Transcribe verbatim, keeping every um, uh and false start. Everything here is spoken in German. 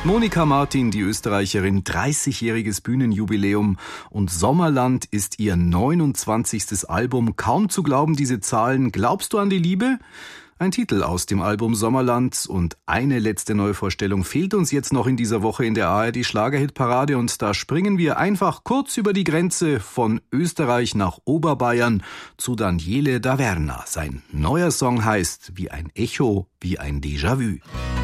Monika Martin, die Österreicherin, dreißigjähriges Bühnenjubiläum und Sommerland ist ihr neunundzwanzigstes Album. Kaum zu glauben, diese Zahlen. Glaubst du an die Liebe? Ein Titel aus dem Album Sommerland und eine letzte Neuvorstellung fehlt uns jetzt noch in dieser Woche in der A R D Schlagerhitparade und da springen wir einfach kurz über die Grenze von Österreich nach Oberbayern zu Daniele Daverna. Sein neuer Song heißt Wie ein Echo, wie ein Déjà-vu.